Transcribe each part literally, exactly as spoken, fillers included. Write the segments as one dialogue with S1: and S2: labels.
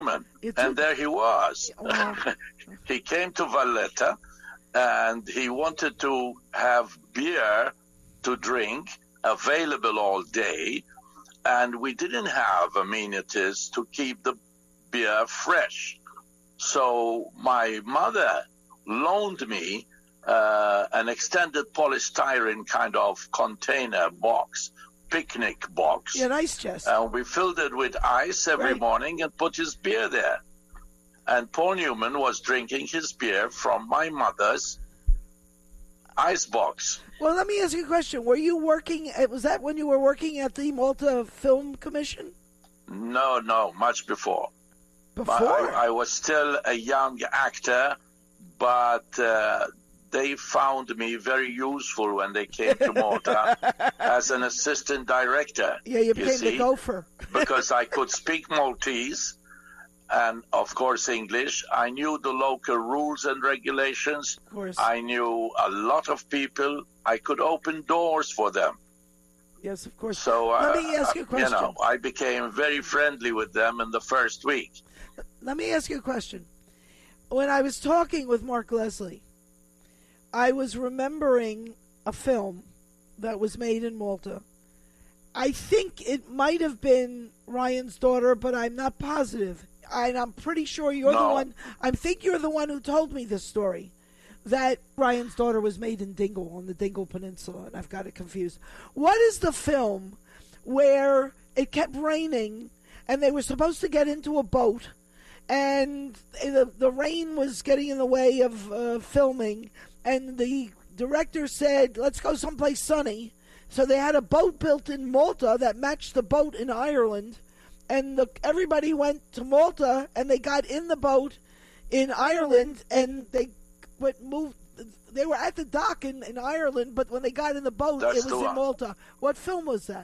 S1: And there he was.
S2: Oh.
S1: He came to Valletta, and he wanted to have beer to drink available all day, and we didn't have amenities to keep the beer fresh. So my mother loaned me uh, an extended polystyrene kind of container box, picnic box.
S2: Yeah, an ice chest.
S1: And we filled it with ice every
S2: Right.
S1: morning and put his beer there. And Paul Newman was drinking his beer from my mother's ice box.
S2: Well, let me ask you a question. Were you working, was that when you were working at the Malta Film Commission?
S1: No, no, much before.
S2: Before?
S1: I, I was still a young actor, but uh, they found me very useful when they came to Malta as an assistant director.
S2: Yeah, you became
S1: see,
S2: the gopher.
S1: because I could speak Maltese and, of course, English. I knew the local rules and regulations.
S2: Of course.
S1: I knew a lot of people. I could open doors for them.
S2: Yes, of course.
S1: So, uh,
S2: Let me ask you a question.
S1: You know, I became very friendly with them in the first week.
S2: Let me ask you a question. When I was talking with Mark Leslie, I was remembering a film that was made in Malta. I think it might have been Ryan's Daughter, but I'm not positive. And I'm pretty sure you're
S1: No.
S2: the one. I think you're the one who told me this story, that Ryan's Daughter was made in Dingle, on the Dingle Peninsula, and I've got it confused. What is the film where it kept raining, and they were supposed to get into a boat, and the, the rain was getting in the way of uh, filming, and the director said, let's go someplace sunny. So they had a boat built in Malta that matched the boat in Ireland, and the, everybody went to Malta, and they got in the boat in Ireland, and they went moved. They were at the dock in, in Ireland, but when they got in the boat,
S1: That's
S2: it was
S1: the
S2: in
S1: one.
S2: Malta. What film was that?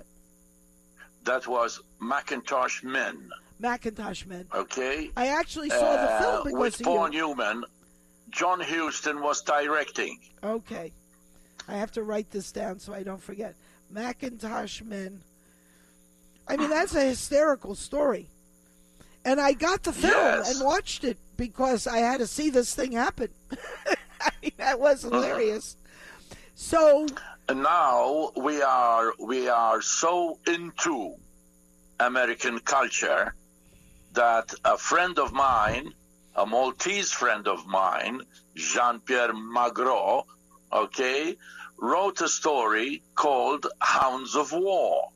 S1: That was Macintosh Men.
S2: Macintosh Men.
S1: Okay?
S2: I actually saw the
S1: Uh,
S2: film because
S1: with
S2: of
S1: Paul
S2: you.
S1: Newman. John Huston was directing.
S2: Okay. I have to write this down so I don't forget. Macintosh Men. I mean, that's a hysterical story. And I got the film
S1: Yes.
S2: and watched it because I had to see this thing happen. I mean, that was hilarious. So,
S1: And now we are we are so into American culture that a friend of mine, a Maltese friend of mine, Jean-Pierre Magro, okay, wrote a story called Hounds of War.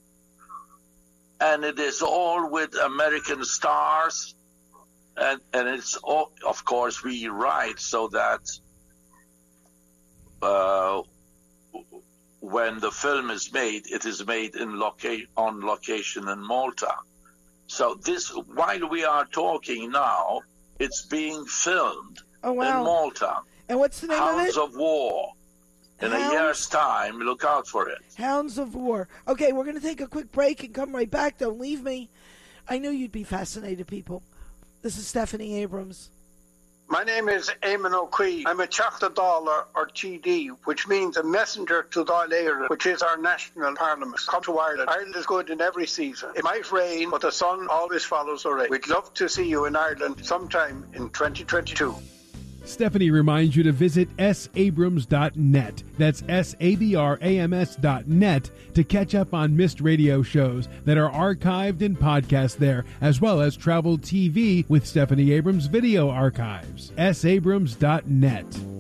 S1: And it is all with American stars. And, and it's all, of course, we write so that uh, when the film is made, it is made in loca- on location in Malta. So this, while we are talking now, it's being filmed
S2: oh wow.
S1: in Malta.
S2: And what's the name
S1: Hounds
S2: of it?
S1: of War. In
S2: Hounds-
S1: a year's time, look out for it.
S2: Hounds of War. Okay, we're going to take a quick break and come right back. Don't leave me. I knew you'd be fascinated, people. This is Stephanie Abrams.
S3: My name is Eamon O'Queen. I'm a Teachta Dála, or T D, which means a messenger to Dáil Éireann, which is our national parliament. Come to Ireland. Ireland is good in every season. It might rain, but the sun always follows the rain. We'd love to see you in Ireland sometime in twenty twenty-two.
S4: Stephanie reminds you to visit s abrams dot net. That's S A B R A M S dot net to catch up on missed radio shows that are archived and podcast there, as well as travel T V with Stephanie Abrams video archives. s abrams dot net.